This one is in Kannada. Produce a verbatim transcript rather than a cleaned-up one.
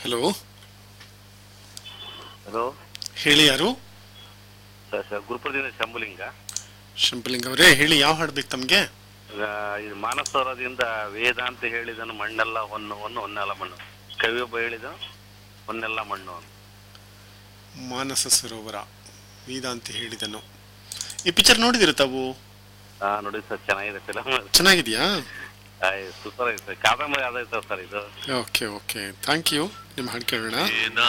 ಹಲೋ, ಹಲೋ ಹೇಳಿ ಯಾರು? Sir sir ಗುರುಪುರದಿಂದ Shambhulinga. ಶಂಪಲಿಂಗ್ ಅವರೇ ಹೇಳಿ, ಯಾವ ಹಾಡು ಬೇಕು ತಮಗೆ? ಆ, ಇದು ಮಾನಸರೋವರದಿಂದ ವೇದಾಂತ ಹೇಳಿದನು ಮಣ್ಣೆಲ್ಲ ಹೊನ್ನು ಹೊನ್ನು ಹೊನ್ನೆಲ್ಲ ಮಣ್ಣು. ಕವಿಯೊಬ್ಬ ಹೇಳಿದ ಹೊನ್ನೆಲ್ಲ ಮಣ್ಣು ಅಂತ. ಮಾನಸ ಸರೋವರ, ವೇದಾಂತಿ ಹೇಳಿದನು. ಈ ಪಿಕ್ಚರ್ ನೋಡಿದಿರ ತಾವು? ಹಾ ನೋಡಿ ಸರ್, ಚೆನ್ನಾಗಿದೆ ಫಿಲಮ್. ಚೆನ್ನಾಗಿದೆಯಾ? ಸೂಪರ್ ಆಗಿದೆ ಸರ್. ಕಾದಂಬರಿ ಆದೈತೆ ಸರ್ ಇದು. Okay okay, thank you. ನಿಮ್ಮ ಹಾಡು ಕೇಳೋಣ.